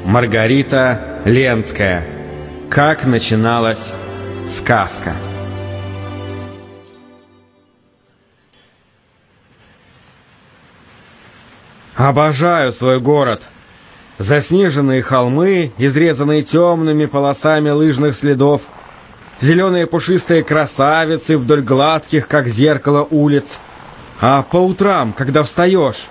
Маргарита Ленская. Как начиналась сказка. Обожаю свой город. Заснеженные холмы, изрезанные темными полосами лыжных следов, зеленые пушистые красавицы вдоль гладких, как зеркало, улиц. А по утрам, когда встаешь,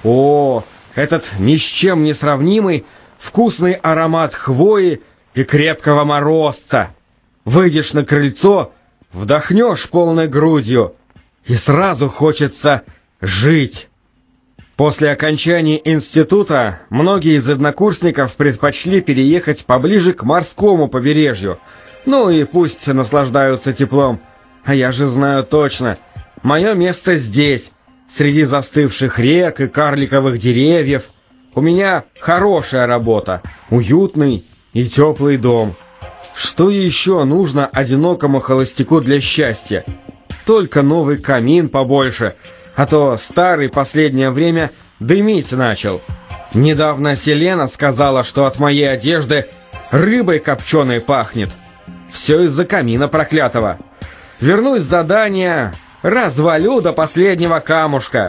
этот ни с чем не сравнимый вкусный аромат хвои и крепкого морозца. Выйдешь на крыльцо, вдохнешь полной грудью, и сразу хочется жить. После окончания института многие из однокурсников предпочли переехать поближе к морскому побережью. Ну и пусть наслаждаются теплом. А я же знаю точно, мое место здесь, среди застывших рек и карликовых деревьев. У меня хорошая работа, уютный и теплый дом. Что еще нужно одинокому холостяку для счастья? Только новый камин побольше, а то старый последнее время дымить начал. Недавно Селена сказала, что от моей одежды рыбой копченой пахнет. Все из-за камина проклятого. Вернусь с задания, развалю до последнего камушка.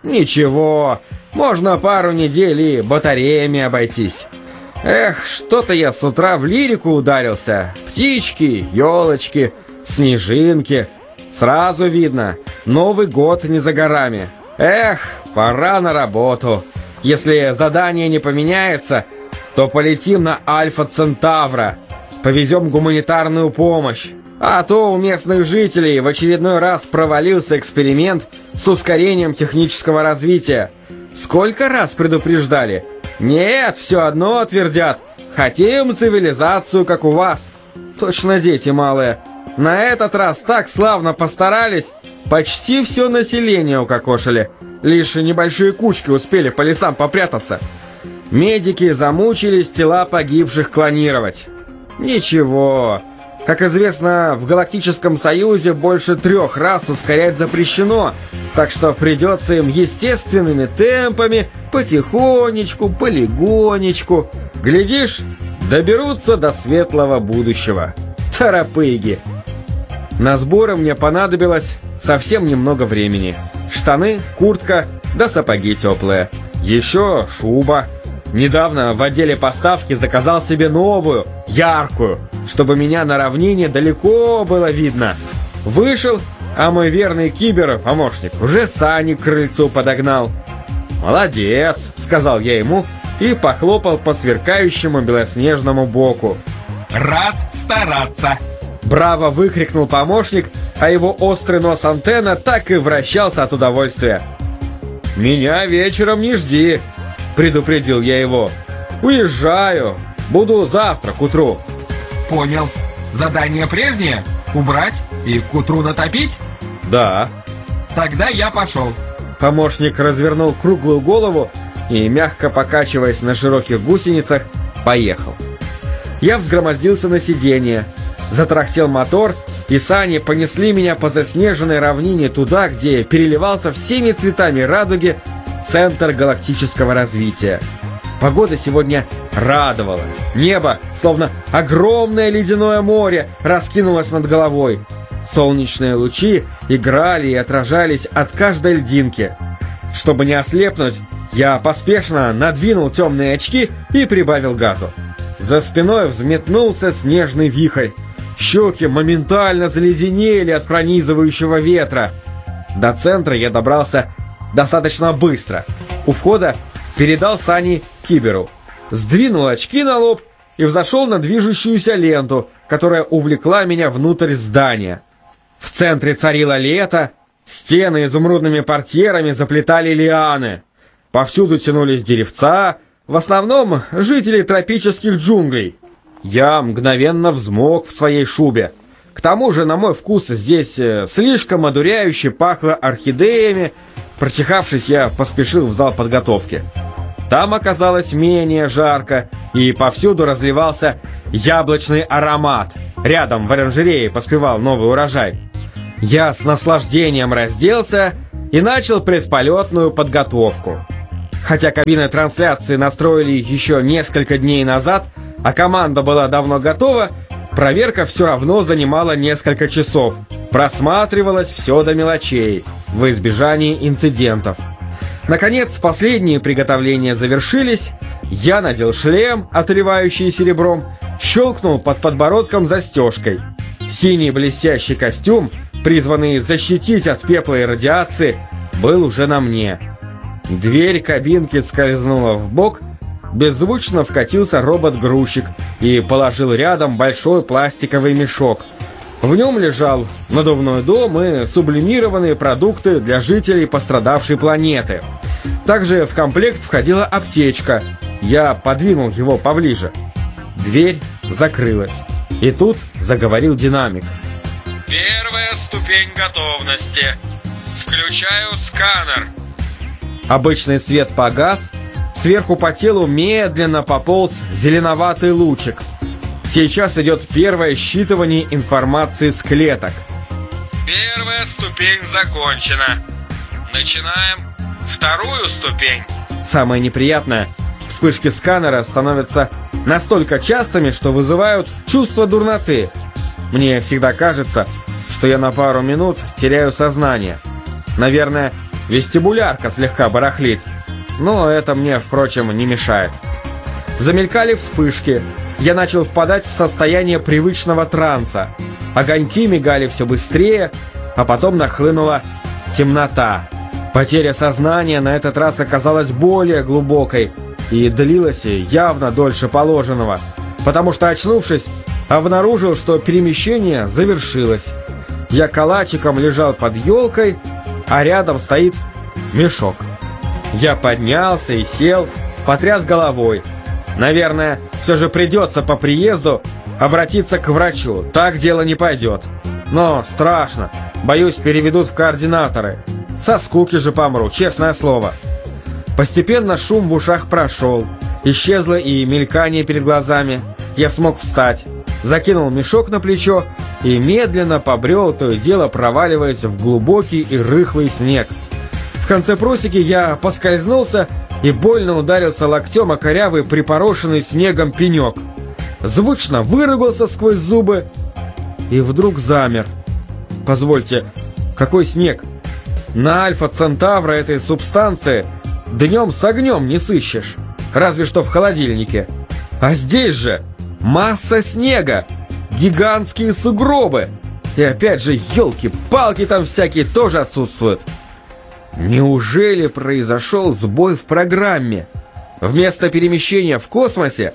Ничего, можно пару недель и батареями обойтись. Эх, что-то я с утра в лирику ударился. Птички, елочки, снежинки. Сразу видно, Новый год не за горами. Эх, пора на работу. Если задание не поменяется, то полетим на Альфа Центавра. Повезем гуманитарную помощь. А то у местных жителей в очередной раз провалился эксперимент с ускорением технического развития. Сколько раз предупреждали? Нет, все одно твердят. Хотим цивилизацию, как у вас. Точно дети малые. На этот раз так славно постарались. Почти все население укокошили. Лишь небольшие кучки успели по лесам попрятаться. Медики замучились тела погибших клонировать. Ничего. Как известно, в Галактическом Союзе больше 3 раз ускорять запрещено, так что придется им естественными темпами, потихонечку, полигонечку. Глядишь, доберутся до светлого будущего. Торопыги. На сборы мне понадобилось совсем немного времени. Штаны, куртка, да сапоги теплые. Еще шуба. Недавно в отделе поставки заказал себе новую, яркую, чтобы меня на равнине далеко было видно. Вышел, а мой верный кибер-помощник уже сани к крыльцу подогнал. «Молодец», — сказал я ему и похлопал по сверкающему белоснежному боку. «Рад стараться», — браво выкрикнул помощник, а его острый нос антенна так и вращался от удовольствия. «Меня вечером не жди», — предупредил я его. «Уезжаю. Буду завтра к утру». «Понял. Задание прежнее? Убрать и к утру натопить?» «Да». «Тогда я пошел». Помощник развернул круглую голову и, мягко покачиваясь на широких гусеницах, поехал. Я взгромоздился на сиденье. Затрахтел мотор, и сани понесли меня по заснеженной равнине туда, где переливался всеми цветами радуги центр галактического развития. Погода сегодня радовала. Небо, словно огромное ледяное море, раскинулось над головой. Солнечные лучи играли и отражались от каждой льдинки. Чтобы не ослепнуть, я поспешно надвинул темные очки и прибавил газу. За спиной взметнулся снежный вихрь. Щеки моментально заледенели от пронизывающего ветра. До центра я добрался достаточно быстро. У входа передал сани киберу. Сдвинул очки на лоб и взошел на движущуюся ленту, которая увлекла меня внутрь здания. В центре царило лето, стены изумрудными портьерами заплетали лианы. Повсюду тянулись деревца, в основном жители тропических джунглей. Я мгновенно взмок в своей шубе. К тому же, на мой вкус, здесь слишком одуряюще пахло орхидеями. Прочихавшись, я поспешил в зал подготовки. Там оказалось менее жарко, и повсюду разливался яблочный аромат. Рядом в оранжерее поспевал новый урожай. Я с наслаждением разделся и начал предполетную подготовку. Хотя кабины трансляции настроили еще несколько дней назад, а команда была давно готова, проверка все равно занимала несколько часов. Просматривалось все до мелочей, во избежание инцидентов. Наконец, последние приготовления завершились. Я надел шлем, отливающий серебром, щелкнул под подбородком застежкой. Синий блестящий костюм, призванный защитить от пепла и радиации, был уже на мне. Дверь кабинки скользнула вбок, беззвучно вкатился робот-грузчик и положил рядом большой пластиковый мешок. В нем лежал надувной дом и сублимированные продукты для жителей пострадавшей планеты. Также в комплект входила аптечка. Я подвинул его поближе. Дверь закрылась. И тут заговорил динамик. Первая ступень готовности. Включаю сканер. Обычный свет погас. Сверху по телу медленно пополз зеленоватый лучик. Сейчас идет первое считывание информации с клеток. Первая ступень закончена. Начинаем вторую ступень. Самое неприятное, вспышки сканера становятся настолько частыми, что вызывают чувство дурноты. Мне всегда кажется, что я на пару минут теряю сознание. Наверное, вестибулярка слегка барахлит. Но это мне, впрочем, не мешает. Замелькали вспышки. Я начал впадать в состояние привычного транса. Огоньки мигали все быстрее, а потом нахлынула темнота. Потеря сознания на этот раз оказалась более глубокой и длилась явно дольше положенного, потому что, очнувшись, обнаружил, что перемещение завершилось. Я калачиком лежал под елкой, а рядом стоит мешок. Я поднялся и сел, потряс головой. Наверное, все же придется по приезду обратиться к врачу. Так дело не пойдет. Но страшно. Боюсь, переведут в координаторы. Со скуки же помру, честное слово. Постепенно шум в ушах прошел. Исчезло и мелькание перед глазами. Я смог встать. Закинул мешок на плечо и медленно побрел, то и дело проваливаясь в глубокий и рыхлый снег. В конце просеки я поскользнулся и больно ударился локтем о корявый припорошенный снегом пенек. Звучно выругался сквозь зубы и вдруг замер. Позвольте, какой снег? На Альфа-Центавра этой субстанции днем с огнем не сыщешь, разве что в холодильнике. А здесь же масса снега, гигантские сугробы. И опять же, елки-палки там всякие тоже отсутствуют. Неужели произошел сбой в программе? Вместо перемещения в космосе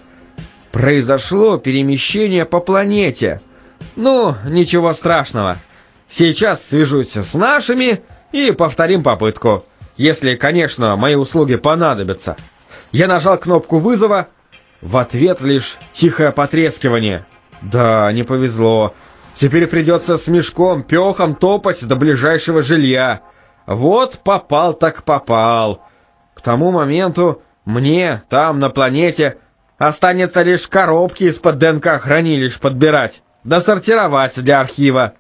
произошло перемещение по планете. Ну, ничего страшного. Сейчас свяжусь с нашими и повторим попытку. Если, конечно, мои услуги понадобятся. Я нажал кнопку вызова. В ответ лишь тихое потрескивание. Да, не повезло. Теперь придется с мешком, пехом топать до ближайшего жилья. Вот попал так попал. К тому моменту мне там, на планете, останется лишь коробки из-под ДНК-хранилищ подбирать, да сортировать для архива.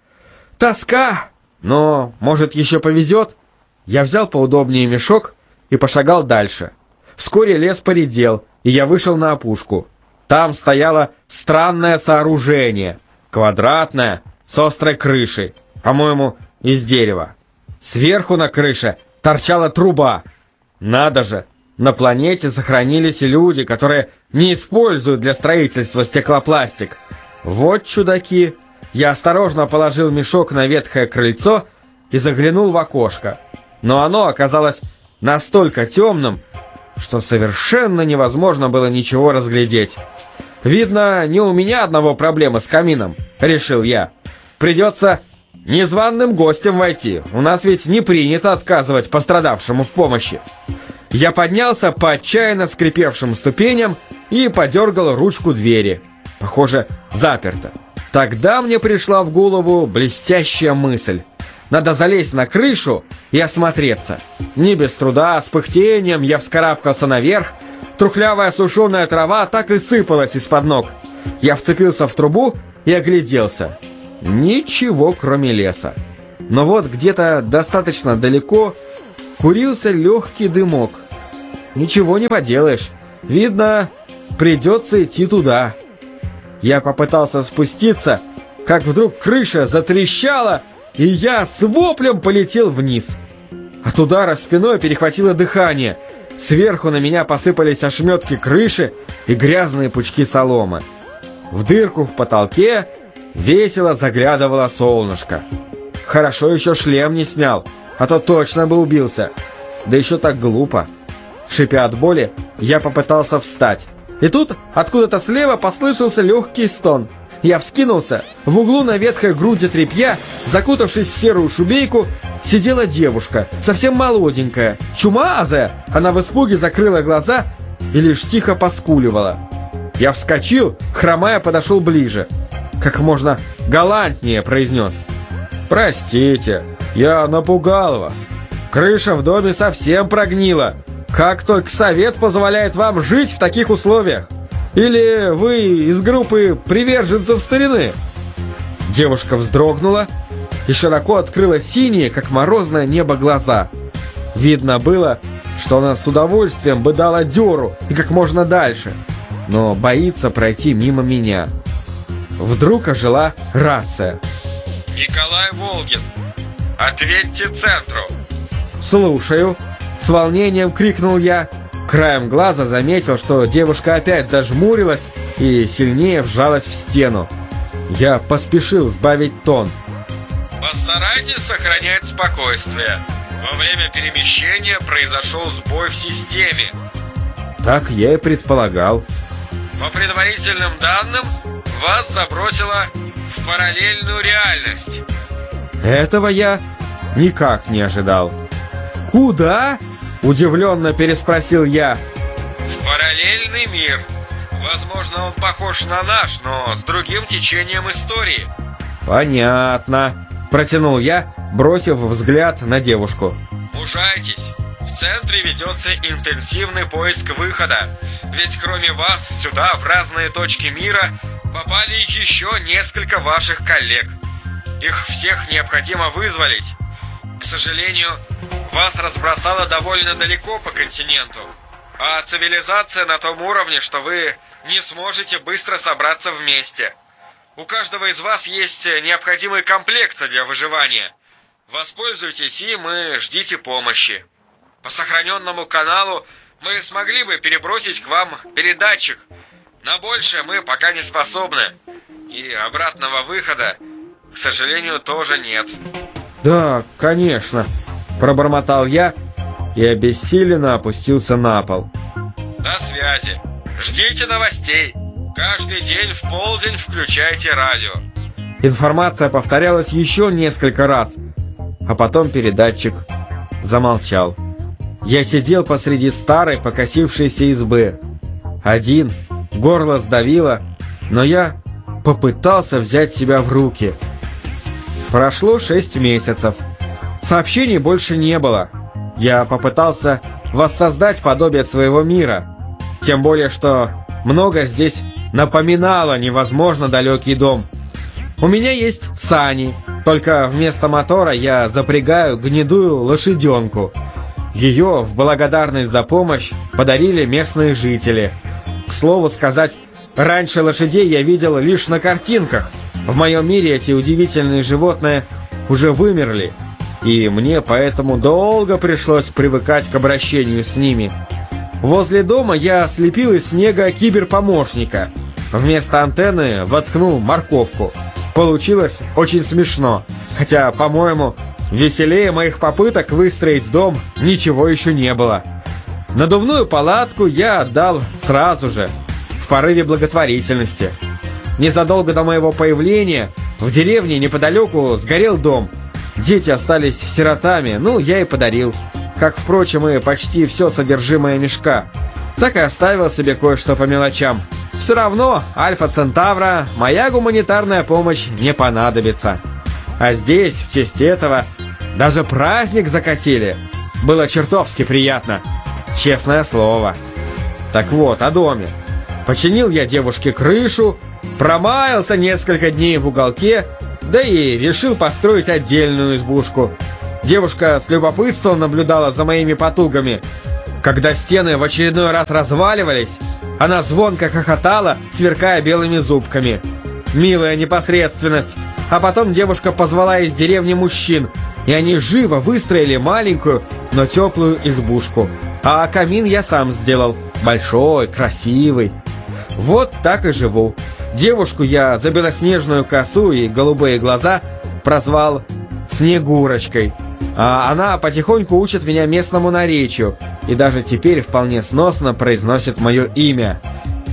Тоска! Но, может, еще повезет? Я взял поудобнее мешок и пошагал дальше. Вскоре лес поредел, и я вышел на опушку. Там стояло странное сооружение. Квадратное, с острой крышей. По-моему, из дерева. Сверху на крыше торчала труба. Надо же, на планете сохранились люди, которые не используют для строительства стеклопластик. Вот чудаки. Я осторожно положил мешок на ветхое крыльцо и заглянул в окошко. Но оно оказалось настолько темным, что совершенно невозможно было ничего разглядеть. Видно, не у меня одного проблема с камином, решил я. Придется незваным гостем войти. У нас ведь не принято отказывать пострадавшему в помощи. Я поднялся по отчаянно скрипевшим ступеням и подергал ручку двери. Похоже, заперто. Тогда мне пришла в голову блестящая мысль. Надо залезть на крышу и осмотреться. Не без труда, с пыхтением я вскарабкался наверх. Трухлявая сушеная трава так и сыпалась из-под ног. Я вцепился в трубу и огляделся. Ничего, кроме леса. Но вот где-то достаточно далеко курился легкий дымок. ничего не поделаешь. Видно, придется идти туда. Я попытался спуститься, как вдруг крыша затрещала, и я с воплем полетел вниз. От удара спиной перехватило дыхание. Сверху на меня посыпались ошметки крыши и грязные пучки соломы. В дырку в потолке весело заглядывало солнышко. Хорошо еще шлем не снял, а то точно бы убился. Да еще так глупо. Шипя от боли, я попытался встать. И тут откуда-то слева послышался легкий стон. Я вскинулся. В углу на ветхой груди тряпья, закутавшись в серую шубейку, сидела девушка, совсем молоденькая, чумазая. Она в испуге закрыла глаза и лишь тихо поскуливала. Я вскочил, хромая, подошел ближе. Как можно галантнее произнес: «Простите, я напугал вас. Крыша в доме совсем прогнила. Как только совет позволяет вам жить в таких условиях? Или вы из группы приверженцев старины?» Девушка вздрогнула и широко открыла синие, как морозное небо, глаза. Видно было, что она с удовольствием бы дала дёру и как можно дальше, но боится пройти мимо меня. Вдруг ожила рация. «Николай Волгин, ответьте центру!» «Слушаю!» — с волнением крикнул я. Краем глаза заметил, что девушка опять зажмурилась и сильнее вжалась в стену. Я поспешил сбавить тон. «Постарайтесь сохранять спокойствие. Во время перемещения произошел сбой в системе». Так я и предполагал. «По предварительным данным, вас забросило в параллельную реальность». Этого я никак не ожидал. «Куда?» — удивленно переспросил я. «В параллельный мир. Возможно, он похож на наш, но с другим течением истории». «Понятно», — протянул я, бросив взгляд на девушку. «Мужайтесь. В центре ведется интенсивный поиск выхода. Ведь кроме вас сюда, в разные точки мира, попали еще несколько ваших коллег. Их всех необходимо вызволить. К сожалению, вас разбросало довольно далеко по континенту, а цивилизация на том уровне, что вы не сможете быстро собраться вместе. У каждого из вас есть необходимый комплект для выживания. Воспользуйтесь им и ждите помощи. По сохраненному каналу мы смогли бы перебросить к вам передатчик. На большее мы пока не способны. И обратного выхода, к сожалению, тоже нет». «Да, конечно», — пробормотал я и обессиленно опустился на пол. «До связи. Ждите новостей. Каждый день в полдень включайте радио». Информация повторялась еще несколько раз, а потом передатчик замолчал. Я сидел посреди старой покосившейся избы. Один, горло сдавило, но я попытался взять себя в руки. Прошло 6 месяцев. Сообщений больше не было. Я попытался воссоздать подобие своего мира. Тем более, что много здесь напоминало невозможно далекий дом. У меня есть сани, только вместо мотора я запрягаю гнедую лошаденку. Ее в благодарность за помощь подарили местные жители. К слову сказать, раньше лошадей я видел лишь на картинках. В моем мире эти удивительные животные уже вымерли, и мне поэтому долго пришлось привыкать к обращению с ними. Возле дома я слепил из снега киберпомощника. Вместо антенны воткнул морковку. Получилось очень смешно, хотя, по-моему, веселее моих попыток выстроить дом ничего еще не было. Надувную палатку я отдал сразу же, в порыве благотворительности. Незадолго до моего появления в деревне неподалеку сгорел дом. Дети остались сиротами, я и подарил. Как, впрочем, и почти все содержимое мешка. Так и оставил себе кое-что по мелочам. Все равно Альфа Центавра моя гуманитарная помощь не понадобится. А здесь, в честь этого, даже праздник закатили. Было чертовски приятно. Честное слово. Так вот, о доме. Починил я девушке крышу, промаялся несколько дней в уголке, да и решил построить отдельную избушку. Девушка с любопытством наблюдала за моими потугами. Когда стены в очередной раз разваливались, она звонко хохотала, сверкая белыми зубками. Милая непосредственность. А потом девушка позвала из деревни мужчин, и они живо выстроили маленькую, но теплую избушку. А камин я сам сделал. Большой, красивый. Вот так и живу. Девушку я за белоснежную косу и голубые глаза прозвал Снегурочкой. А она потихоньку учит меня местному наречию и даже теперь вполне сносно произносит мое имя.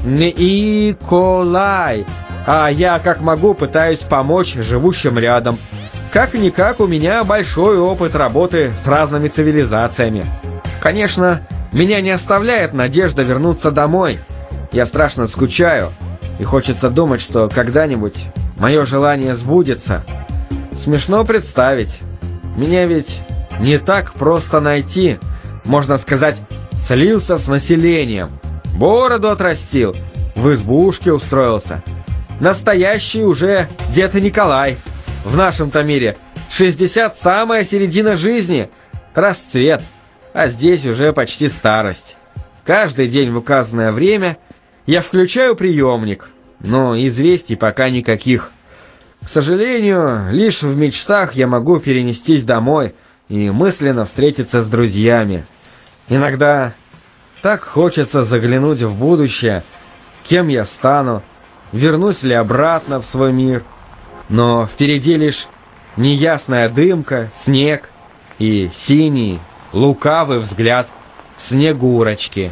Николай. А я, как могу, пытаюсь помочь живущим рядом. Как-никак у меня большой опыт работы с разными цивилизациями. Конечно, меня не оставляет надежда вернуться домой. Я страшно скучаю, и хочется думать, что когда-нибудь мое желание сбудется. Смешно представить. Меня ведь не так просто найти. Можно сказать, слился с населением. Бороду отрастил, в избушке устроился. Настоящий уже Дед Николай. В нашем-то мире 60 самая середина жизни, расцвет, а здесь уже почти старость. Каждый день в указанное время я включаю приемник, но известий пока никаких. К сожалению, лишь в мечтах я могу перенестись домой и мысленно встретиться с друзьями. Иногда так хочется заглянуть в будущее, кем я стану, вернусь ли обратно в свой мир. Но впереди лишь неясная дымка, снег и синий, лукавый взгляд Снегурочки.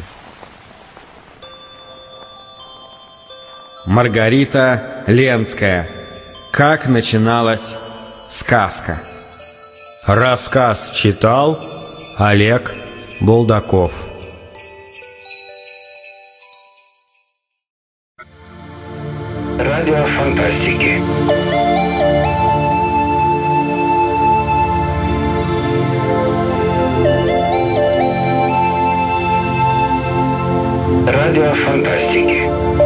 Маргарита Ленская. Как начиналась сказка. Рассказ читал Олег Булдаков. Радио фантастики. Радио фантастики.